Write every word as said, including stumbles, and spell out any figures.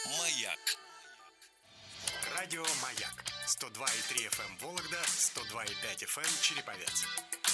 Маяк. Радио «Маяк». сто два и три эф эм Вологда, сто два и пять эф эм Череповец.